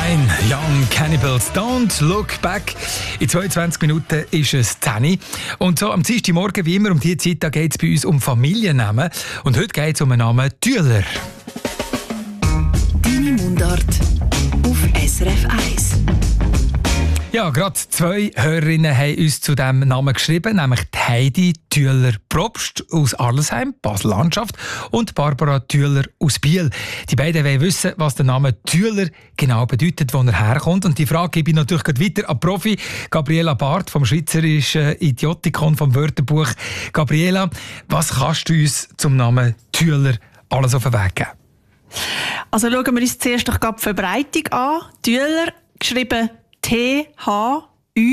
Nine, Young Cannibals, Don't Look Back. In 22 Minuten ist es 10 Uhr. Und so am Dienstagmorgen, wie immer um diese Zeit, geht es bei uns um Familiennamen. Und heute geht es um den Namen Tüller. Deine Mundart auf SRF 1. Ja, gerade 2 Hörerinnen haben uns zu diesem Namen geschrieben, nämlich Heidi Tüller-Probst aus Arlesheim, Basel-Landschaft, und Barbara Tüller aus Biel. Die beiden wollen wissen, was der Name Tüller genau bedeutet, wo er herkommt. Und die Frage gebe ich natürlich gleich weiter an Profi Gabriela Barth vom Schweizerischen Idiotikon vom Wörterbuch. Gabriela, was kannst du uns zum Namen Tüller alles auf den Weg geben? Also schauen wir uns zuerst doch die Verbreitung an. Tüller, geschrieben T-H-U-L-E-R,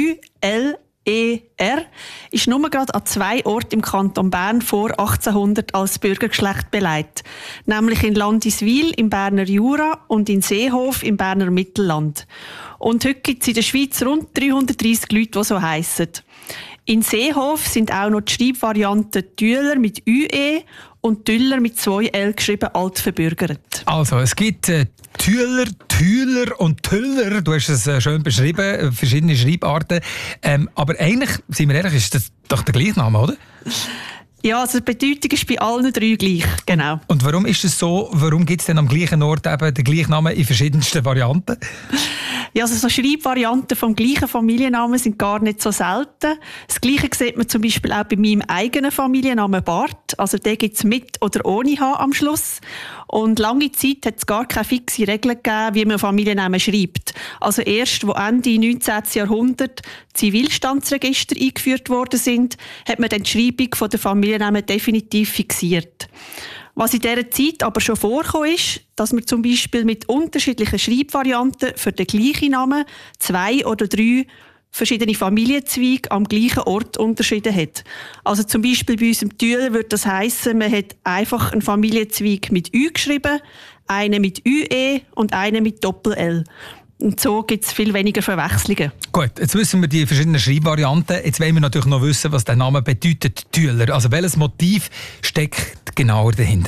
ist nur gerade an 2 Orten im Kanton Bern vor 1800 als Bürgergeschlecht belegt. Nämlich in Landiswil im Berner Jura und in Seehof im Berner Mittelland. Und heute gibt es in der Schweiz rund 330 Leute, die so heissen. In Seehof sind auch noch die Schreibvarianten Tüller mit ÜE und Tüller mit 2 L geschrieben alt verbürgert. Also, es gibt Tüller, Tüller und Tüller. Du hast es schön beschrieben, verschiedene Schreibarten. Aber eigentlich, seien wir ehrlich, ist das doch der gleiche Name, oder? Ja, also die Bedeutung ist bei allen 3 gleich, genau. Und warum ist es so? Warum gibt es denn am gleichen Ort eben den gleichen Namen in verschiedensten Varianten? Ja, also so Schreibvarianten vom gleichen Familiennamen sind gar nicht so selten. Das Gleiche sieht man zum Beispiel auch bei meinem eigenen Familiennamen Barth. Also den gibt es mit oder ohne H am Schluss. Und lange Zeit hat es gar keine fixe Regel gegeben, wie man Familiennamen schreibt. Also erst, wo Ende 19. Jahrhundert Zivilstandsregister eingeführt worden sind, hat man dann die Schreibung der Familiennamen definitiv fixiert. Was in dieser Zeit aber schon vorkam, ist, dass man zum Beispiel mit unterschiedlichen Schreibvarianten für den gleichen Namen 2 oder 3 verschiedene Familienzweige am gleichen Ort unterschieden hat. Also zum Beispiel bei uns im Tüller würde das heissen, man hat einfach einen Familienzweig mit Ü geschrieben, einen mit ÜE und einen mit Doppel-L. Und so gibt es viel weniger Verwechslungen. Gut, jetzt wissen wir die verschiedenen Schreibvarianten. Jetzt wollen wir natürlich noch wissen, was der Name bedeutet, Tüller. Also welches Motiv steckt genauer dahinter?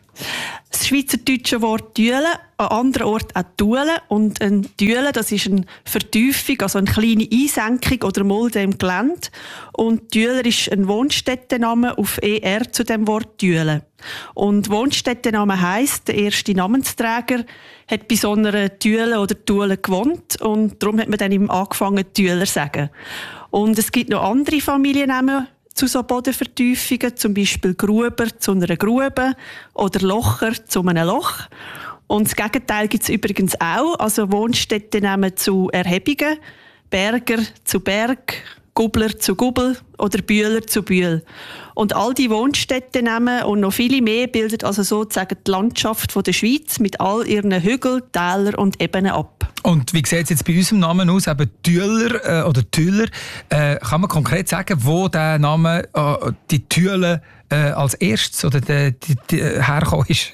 Das schweizerdeutsche Wort «Tüle», an anderen Orten auch «Tule». Und ein Tüle, das ist eine Vertiefung, also eine kleine Einsenkung oder Mulde im Gelände. Und Tüler ist ein Wohnstättenname auf ER zu dem Wort «Tüle». Und Wohnstättenname heisst, der erste Namensträger hat bei so einer Tüle oder Tule gewohnt. Und darum hat man dann ihm angefangen, Tüler zu sagen. Und es gibt noch andere Familiennamen zu so Bodenvertiefungen, zum Beispiel Gruber zu einer Grube oder Locher zu einem Loch. Und das Gegenteil gibt es übrigens auch, also Wohnstättennamen zu Erhebungen, Berger zu Berg, Gubler zu Gubbel oder Bühler zu Bühl. Und all die Wohnstättennamen und noch viele mehr bilden also sozusagen die Landschaft der Schweiz mit all ihren Hügeln, Tälern und Ebenen ab. Und wie sieht es jetzt bei unserem Namen aus, eben Tüller oder Tüller? Kann man konkret sagen, wo der Name, die Tülle als erstes oder die hergekommen ist?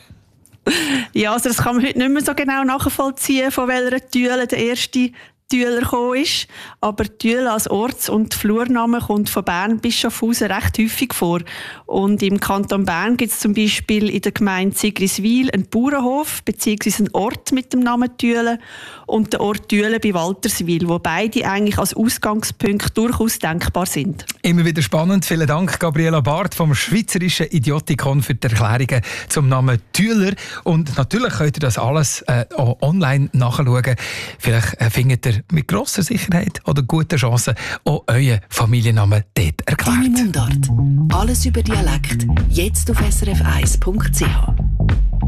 Ja, also das kann man heute nicht mehr so genau nachvollziehen, von welcher Tüle der erste Tüler gekommen ist. Aber Tüle als Orts- und Flurname kommt von Bern bis Schaffhausen recht häufig vor. Und im Kanton Bern gibt es zum Beispiel in der Gemeinde Sigriswil einen Bauernhof bzw. einen Ort mit dem Namen Tüle und den Ort Tüle bei Walterswil, wo beide eigentlich als Ausgangspunkt durchaus denkbar sind. Immer wieder spannend. Vielen Dank, Gabriela Barth vom Schweizerischen Idiotikon für die Erklärungen zum Namen Tüler. Und natürlich könnt ihr das alles auch online nachschauen. Vielleicht findet ihr mit grosser Sicherheit oder guten Chancen auch euren Familiennamen dort erklärt. Deine Mundart. Alles über Dialekt. Jetzt auf srf1.ch.